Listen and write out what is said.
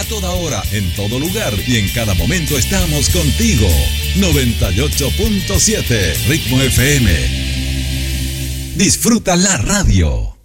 toda hora, en todo lugar y en cada momento estamos contigo. 98.7 Ritmo FM. Disfruta la radio.